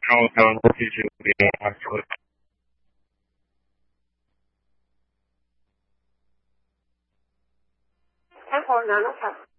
how down the future will be actually. Em hồi nào nó thật